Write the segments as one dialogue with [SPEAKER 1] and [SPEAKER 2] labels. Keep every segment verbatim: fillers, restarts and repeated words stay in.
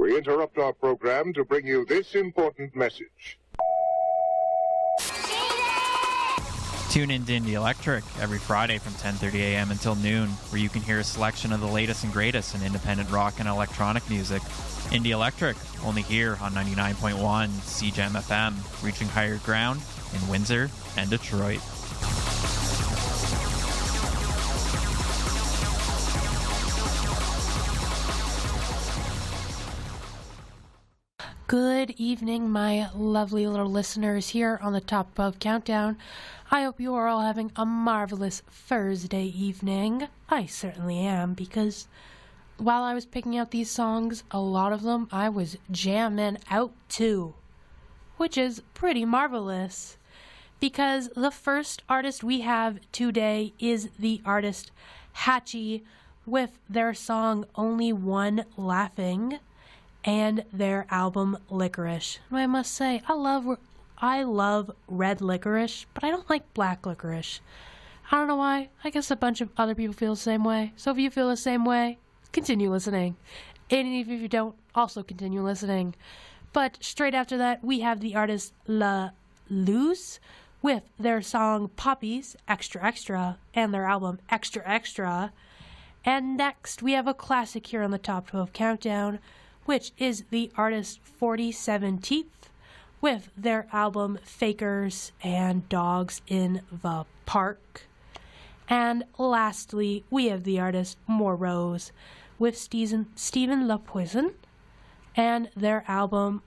[SPEAKER 1] We interrupt our program to bring you this important message.
[SPEAKER 2] Tune in to Indie Electric every Friday from ten thirty a.m. until noon, where you can hear a selection of the latest and greatest in independent rock and electronic music. Indie Electric, only here on ninety-nine point one C G M F M, reaching higher ground in Windsor and Detroit.
[SPEAKER 3] Good evening, my lovely little listeners here on the Top twelve Countdown. I hope you are all having a marvelous Thursday evening. I certainly am, because while I was picking out these songs, a lot of them I was jamming out to, which is pretty marvelous, because the first artist we have today is the artist Hatchie with their song Only One Laughing and their album Licorice. And I must say, I love I love red licorice, but I don't like black licorice. I don't know why. I guess a bunch of other people feel the same way. So if you feel the same way, continue listening. And if you don't, also continue listening. But straight after that, we have the artist La Luz with their song Poppies, Extra Extra, and their album Extra Extra. And next, we have a classic here on the Top twelve Countdown, which is the artist forty-seven Teeth with their album Fakers and Dogs in the Park. And lastly, we have the artist Morose with Stephen, Stephen La Poison and their album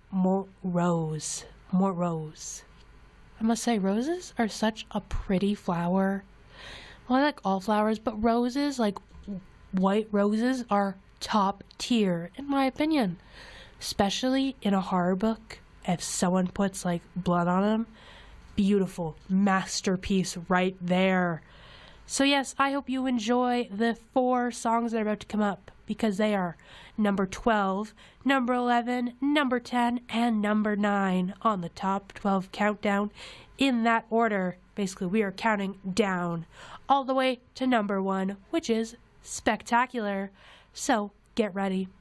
[SPEAKER 3] Morose. Morose. I must say, roses are such a pretty flower. Well, I like all flowers, but roses, like white roses, are top tier, in my opinion. Especially in a horror book, if someone puts, like, blood on them. Beautiful. Masterpiece right there. So yes, I hope you enjoy the four songs that are about to come up, because they are number twelve, number eleven, number ten, and number nine on the Top twelve Countdown, in that order. Basically, we are counting down all the way to number one, which is Spectacular. So get ready.